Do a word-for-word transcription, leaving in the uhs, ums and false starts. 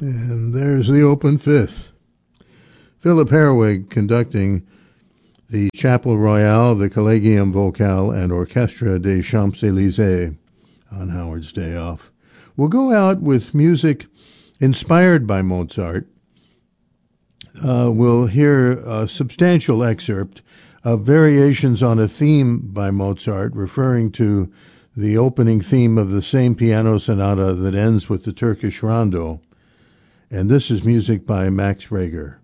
And there's the open fifth. Philip Herwig conducting the Chapel Royale, the Collegium Vocal, and Orchestra des Champs-Élysées on Howard's day off. We'll go out with music inspired by Mozart. Uh, we'll hear a substantial excerpt of variations on a theme by Mozart, referring to the opening theme of the same piano sonata that ends with the Turkish Rondo. And this is music by Max Reger.